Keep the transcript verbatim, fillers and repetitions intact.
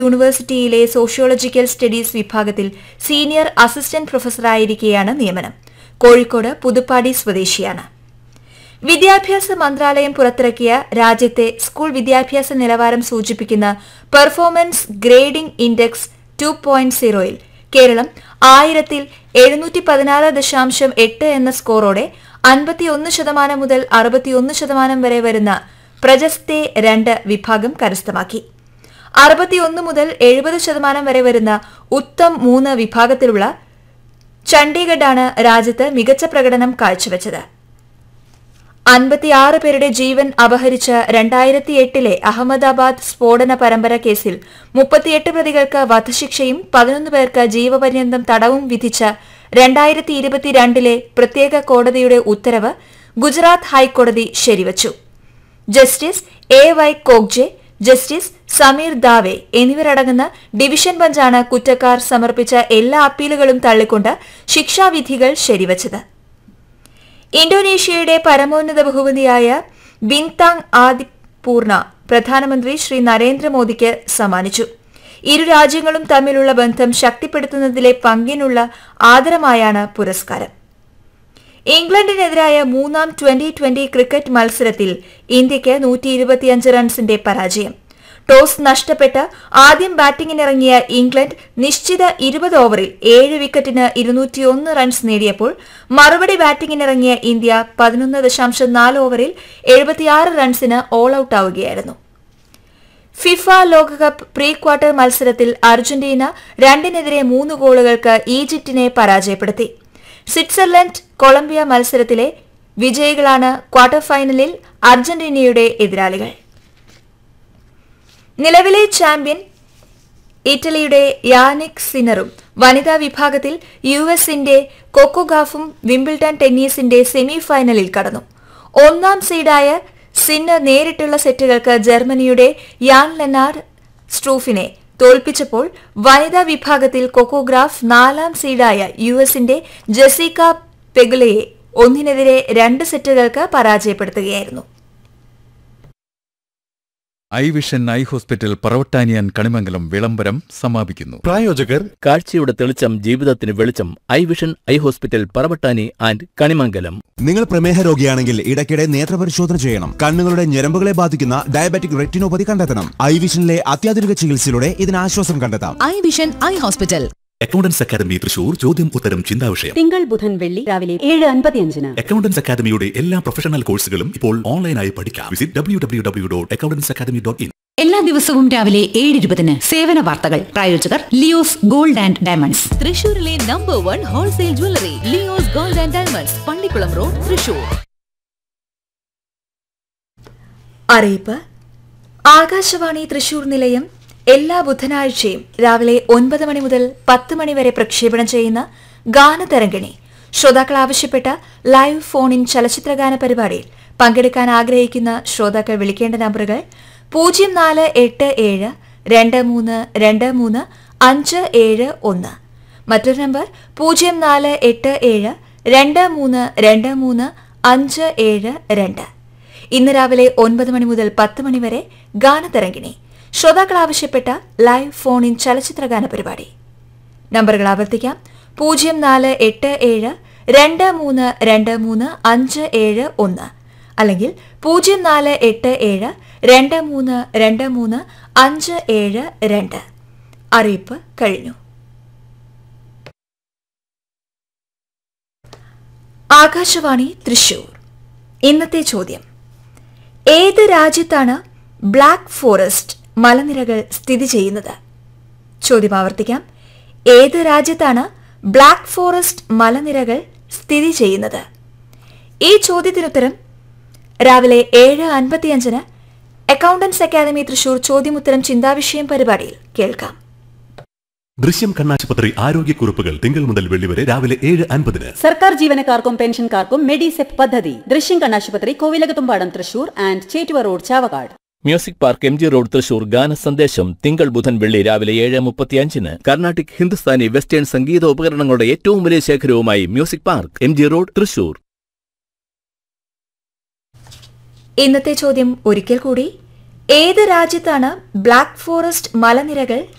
യൂണിവേഴ്സിറ്റിയിലെ sociological studies വിഭാഗത്തിൽ senior assistant പ്രൊഫസറായിരിക്കെയാണ് നിയമനം. കോഴിക്കോട് പുതുപ്പാടി സ്വദേശിയാണ്. വിദ്യാഭ്യാസ മന്ത്രാലയം പുറത്തിറക്കിയ രാജ്യത്തെ സ്കൂൾ വിദ്യാഭ്യാസ നിലവാരം സൂചിപ്പിക്കുന്ന performance grading index two point സീറോയിൽ കേരളം ആയിരത്തിൽ എഴുന്നൂറ്റി പതിനാറ് ദശാംശം എട്ട് എന്ന സ്കോറോടെ അൻപത്തിയൊന്ന് ശതമാനം മുതൽ അറുപത്തിയൊന്ന് ശതമാനം വരെ വരുന്ന പ്രജസ്തെ രണ്ട് വിഭാഗം കരസ്ഥമാക്കി. അറുപത്തിയൊന്ന് മുതൽ എഴുപത് ശതമാനം വരെ വരുന്ന ഉത്തം മൂന്ന് വിഭാഗത്തിലുള്ള ചണ്ഡീഗഡാണ് രാജ്യത്ത് മികച്ച പ്രകടനം കാഴ്ചവച്ചത്. അൻപത്തിയാറ് പേരുടെ ജീവൻ അപഹരിച്ച രണ്ടായിരത്തി എട്ടിലെ അഹമ്മദാബാദ് സ്ഫോടന പരമ്പര കേസിൽ മുപ്പത്തിയെട്ട് പ്രതികൾക്ക് വധശിക്ഷയും പതിനൊന്ന് പേർക്ക് ജീവപര്യന്തം തടവും വിധിച്ച രണ്ടായിരത്തി ഇരുപത്തിരണ്ടിലെ പ്രത്യേക കോടതിയുടെ ഉത്തരവ് ഗുജറാത്ത് ഹൈക്കോടതി ശരിവച്ചു. Justice A Y Kogje, justice Sameer Dave എന്നിവരടങ്ങുന്ന ഡിവിഷൻ ബെഞ്ചാണ് കുറ്റക്കാർ സമർപ്പിച്ച എല്ലാ അപ്പീലുകളും തള്ളിക്കൊണ്ട് ശിക്ഷാവിധികൾ ശരിവച്ചത്. ഇന്തോനേഷ്യയുടെ പരമോന്നത ബഹുമതിയായ ബിൻതാങ് ആദിപൂർണ പ്രധാനമന്ത്രി ശ്രീ നരേന്ദ്രമോദിക്ക് സമ്മാനിച്ചു. ഇരു രാജ്യങ്ങളും തമ്മിലുള്ള ബന്ധം ശക്തിപ്പെടുത്തുന്നതിലെ പങ്കിനുള്ള ആദരമായാണ് പുരസ്കാരം. ഇംഗ്ലണ്ടിനെതിരായ മൂന്നാം ട്വന്റി ട്വന്റി ക്രിക്കറ്റ് മത്സരത്തിൽ ഇന്ത്യയ്ക്ക് നൂറ്റി ഇരുപത്തിയഞ്ച് റൺസിന്റെ പരാജയം. ടോസ് നഷ്ടപ്പെട്ട് ആദ്യം ബാറ്റിംഗിനിറങ്ങിയ ഇംഗ്ലണ്ട് നിശ്ചിത ഇരുപത് ഓവറിൽ ഏഴ് വിക്കറ്റിന് ഇരുന്നൂറ്റിയൊന്ന് റൺസ് നേടിയപ്പോൾ മറുപടി ബാറ്റിംഗിനിറങ്ങിയ ഇന്ത്യ പതിനൊന്ന് ദശാംശം നാല് ഓവറിൽ എഴുപത്തിയാറ് റൺസിന് ഓൾ ഔട്ട് ആവുകയായിരുന്നു. ഫിഫ ലോകകപ്പ് പ്രീ ക്വാർട്ടർ മത്സരത്തിൽ അർജന്റീന രണ്ടിനെതിരെ മൂന്ന് ഗോളുകൾക്ക് ഈജിപ്തിനെ പരാജയപ്പെടുത്തി. സ്വിറ്റ്സർലൻഡ് കൊളംബിയ മത്സരത്തിലെ വിജയികളാണ് ക്വാർട്ടർ ഫൈനലിൽ അർജന്റീനയുടെ എതിരാളികൾ. നിലവിലെ ചാമ്പ്യൻ ഇറ്റലിയുടെ യാനിക് സിനറും വനിതാ വിഭാഗത്തിൽ യു എസിന്റെ കൊക്കോ ഗാഫും വിംബിൾഡൺ ടെന്നീസിന്റെ സെമി ഫൈനലിൽ കടന്നു. ഒന്നാം സീഡായ സിന്നർ നേരിട്ടുള്ള സെറ്റുകൾക്ക് ജർമ്മനിയുടെ യാൻ ലെനാർഡ് സ്ട്രൂഫിനെ തോൽപ്പിച്ചപ്പോൾ വനിതാ വിഭാഗത്തിൽ കൊക്കോഗ്രാഫ് നാലാം സീഡായ യു എസിന്റെ ജെസിക്ക പെഗുലയെ ഒന്നിനെതിരെ രണ്ട് സെറ്റുകൾക്ക് പരാജയപ്പെടുത്തുകയായിരുന്നു. I vision eye hospital പറവട്ടാനിയാൻ Kanimangalam വിളംബരം സമാപിക്കുന്നു. പ്രായോജകർ കാഴ്ചയുടെ തെളിച്ചം ജീവിതത്തിന് വെളിച്ചം. I vision eye hospital Paravattani and Kanimangalam. നിങ്ങൾ പ്രമേഹ രോഗിയാണെങ്കിൽ ഇടയ്ക്കിടെ നേത്രപരിശോധന ചെയ്യണം. കണ്ണുകളുടെ ഞരമ്പുകളെ ബാധിക്കുന്ന ഡയബറ്റിക് റെറ്റിനോപ്പതി കണ്ടെത്തണം. ഐ വിഷനിലെ അത്യാധുനിക ചികിത്സയിലൂടെ ഇതിന് ആശ്വാസം കണ്ടെത്താം. I vision eye hospital. Accountants academy Thrissur ചോദ്യം ഉത്തരം ചിന്താവിഷയം തിങ്കൾ ബുധൻ വെള്ളി രാവിലെ ഏഴ് അൻപത്തിയഞ്ചിന്. അക്കൗണ്ടൻസ് അക്കാദമിയുടെ എല്ലാ പ്രൊഫഷണൽ കോഴ്സുകളും ഇപ്പോൾ ഓൺലൈനായി പഠിക്കാം. Visit W W W dot accountants academy dot in. എല്ലാ ദിവസവും രാവിലെ ഏഴ് ഇരുപതിന് സേവന വാർത്തകൾ. പ്രായോജകർ ലിയോസ് ഗോൾഡ് ആൻഡ് ഡയമണ്ട്സ്, തൃശൂരിലെ number one wholesale jewellery. Leo's gold and diamonds, Pallikkulam road, Thrissur. അറിയിപ്പ്. ആകാശവാണി തൃശൂർ നിലയം എല്ലാ ബുധനാഴ്ചയും രാവിലെ ഒൻപത് മണി മുതൽ പത്ത് മണി വരെ പ്രക്ഷേപണം ചെയ്യുന്ന ഗാനതരംഗിണി ശ്രോതാക്കൾ ആവശ്യപ്പെട്ട ലൈവ് ഫോൺ ഇൻ ചലച്ചിത്രഗാന പരിപാടിയിൽ പങ്കെടുക്കാൻ ആഗ്രഹിക്കുന്ന ശ്രോതാക്കൾ വിളിക്കേണ്ട നമ്പറുകൾ പൂജ്യം നാല് എട്ട് ഏഴ് രണ്ട് മൂന്ന് രണ്ട് മൂന്ന് അഞ്ച് ഏഴ് ഒന്ന്, മറ്റൊരു നമ്പർ പൂജ്യം നാല് എട്ട് ഏഴ് രണ്ട് മൂന്ന് രണ്ട് മൂന്ന് അഞ്ച് ഏഴ് രണ്ട്. ഇന്ന് രാവിലെ ഒൻപത് മണി മുതൽ പത്ത് മണി വരെ ഗാനതരംഗിണി ശ്രോതാക്കൾ ആവശ്യപ്പെട്ട ലൈവ് ഫോൺ ഇൻ ചലച്ചിത്രഗാന പരിപാടി. നമ്പറുകൾ ആവർത്തിക്കാം. പൂജ്യം നാല് എട്ട് ഏഴ് രണ്ട് മൂന്ന് രണ്ട് മൂന്ന് അഞ്ച് ഏഴ് ഒന്ന്, അല്ലെങ്കിൽ പൂജ്യം നാല് എട്ട് ഏഴ് രണ്ട് മൂന്ന് രണ്ട് മൂന്ന് അഞ്ച് ഏഴ് രണ്ട്. അറിയിപ്പ് കഴിഞ്ഞു. ആകാശവാണി തൃശൂർ. ഇന്നത്തെ ചോദ്യം: ഏത് രാജ്യത്താണ് ബ്ലാക്ക് ഫോറസ്റ്റ് മലനിരകൾ സ്ഥിതി ചെയ്യുന്നത്? ചോദ്യം ആവർത്തിക്കാം. ഏത് രാജ്യത്താണ് ബ്ലാക്ക് ഫോറസ്റ്റ് മലനിരകൾ സ്ഥിതി ചെയ്യുന്നത്? ഈ ചോദ്യത്തിനുത്തരം രാവിലെ ഏഴ് അൻപത്തിയഞ്ചിന് അക്കൗണ്ടൻസ് അക്കാദമി തൃശൂർ ചോദ്യമുത്തരം ചിന്താവിഷയം പരിപാടിയിൽ കേൾക്കാം. ദൃശ്യം കണ്ണാശുപത്രി ആരോഗ്യക്കുറിപ്പുകൾ തിങ്കൾ മുതൽ വെള്ളി വരെ രാവിലെ ഏഴ് അൻപതിന്. സർക്കാർ ജീവനക്കാർക്കും പെൻഷൻകാർക്കും മെഡിസെപ് പദ്ധതി. ദൃശ്യം കണ്ണാശുപത്രി, Kovilakathumpadam, Thrissur and Chettuva road, Chavakkad. Music park, M G road, Thrissur. ഗാന സന്ദേശം തിങ്കൾ ബുധൻ വെള്ളി രാവിലെ ഏഴ് മുപ്പത്തിയഞ്ചിന്. കർണാട്ടിക്, ഹിന്ദുസ്ഥാനി, വെസ്റ്റേൺ സംഗീത ഉപകരണങ്ങളുടെ ഏറ്റവും വലിയ ശേഖരവുമായി music park, M G road, Thrissur. ഇന്നത്തെ ചോദ്യം ഒരിക്കൽ കൂടി: ഏത് രാജ്യത്താണ് ബ്ലാക്ക് ഫോറസ്റ്റ് മലനിരകൾ